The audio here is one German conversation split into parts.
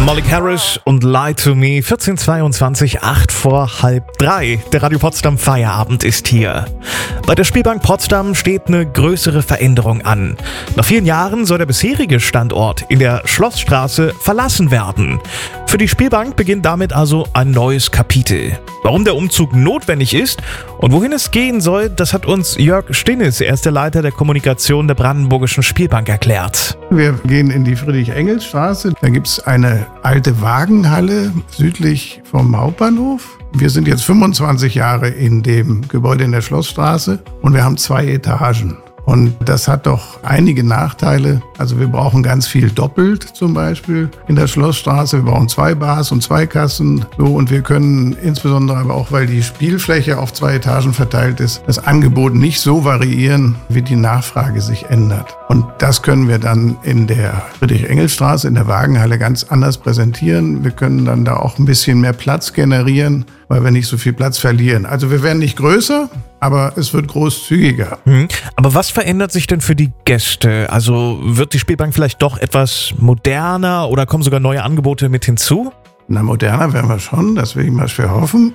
Molly Harris und Lie to Me, 14:22, 8 vor halb 3. Der Radio Potsdam Feierabend ist hier. Bei der Spielbank Potsdam steht eine größere Veränderung an. Nach vielen Jahren soll der bisherige Standort in der Schlossstraße verlassen werden. Für die Spielbank beginnt damit also ein neues Kapitel. Warum der Umzug notwendig ist und wohin es gehen soll, das hat uns Jörg Stinnes, er ist der Leiter der Kommunikation der Brandenburgischen Spielbank, erklärt. Wir gehen in die Friedrich-Engels-Straße. Da gibt es eine alte Wagenhalle südlich vom Hauptbahnhof. Wir sind jetzt 25 Jahre in dem Gebäude in der Schlossstraße und wir haben 2 Etagen. Und das hat doch einige Nachteile. Also wir brauchen ganz viel doppelt zum Beispiel in der Schlossstraße. Wir brauchen 2 Bars und 2 Kassen. So, und wir können insbesondere aber auch, weil die Spielfläche auf 2 Etagen verteilt ist, das Angebot nicht so variieren, wie die Nachfrage sich ändert. Und das können wir dann in der Friedrich-Engels-Straße, in der Wagenhalle ganz anders präsentieren. Wir können dann da auch ein bisschen mehr Platz generieren, weil wir nicht so viel Platz verlieren. Also wir werden nicht größer, aber es wird großzügiger. Aber was verändert sich denn für die Gäste? Also wird die Spielbank vielleicht doch etwas moderner oder kommen sogar neue Angebote mit hinzu? Na, moderner werden wir schon, das will ich mal schwer hoffen.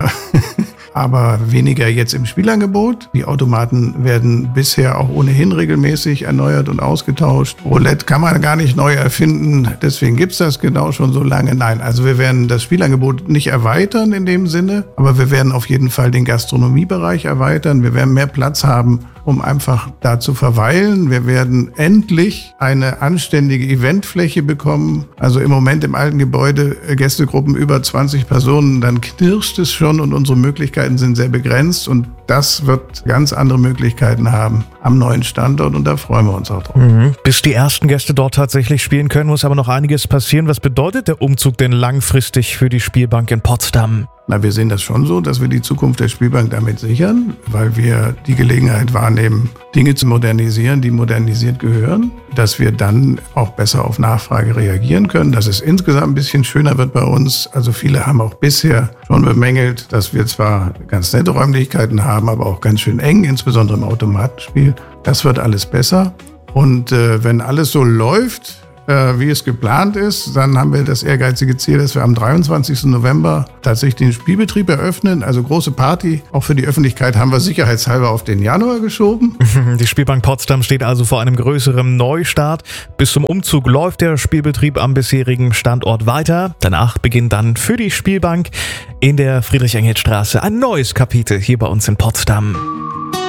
Aber weniger jetzt im Spielangebot. Die Automaten werden bisher auch ohnehin regelmäßig erneuert und ausgetauscht. Roulette kann man gar nicht neu erfinden, deswegen gibt es das genau schon so lange. Nein, also wir werden das Spielangebot nicht erweitern in dem Sinne, aber wir werden auf jeden Fall den Gastronomiebereich erweitern. Wir werden mehr Platz haben, um einfach da zu verweilen. Wir werden endlich eine anständige Eventfläche bekommen. Also im Moment im alten Gebäude Gästegruppen über 20 Personen, dann knirscht es schon und unsere Möglichkeiten sind sehr begrenzt und das wird ganz andere Möglichkeiten haben am neuen Standort und da freuen wir uns auch drauf. Bis die ersten Gäste dort tatsächlich spielen können, muss aber noch einiges passieren. Was bedeutet der Umzug denn langfristig für die Spielbank in Potsdam? Na, wir sehen das schon so, dass wir die Zukunft der Spielbank damit sichern, weil wir die Gelegenheit wahrnehmen, Dinge zu modernisieren, die modernisiert gehören, dass wir dann auch besser auf Nachfrage reagieren können, dass es insgesamt ein bisschen schöner wird bei uns. Also viele haben auch bisher schon bemängelt, dass wir zwar ganz nette Räumlichkeiten haben, aber auch ganz schön eng, insbesondere im Automatenspiel. Das wird alles besser. Und wenn alles so läuft, wie es geplant ist, dann haben wir das ehrgeizige Ziel, dass wir am 23. November tatsächlich den Spielbetrieb eröffnen. Also große Party, auch für die Öffentlichkeit, haben wir sicherheitshalber auf den Januar geschoben. Die Spielbank Potsdam steht also vor einem größeren Neustart. Bis zum Umzug läuft der Spielbetrieb am bisherigen Standort weiter. Danach beginnt dann für die Spielbank in der Friedrich-Engels-Straße ein neues Kapitel hier bei uns in Potsdam.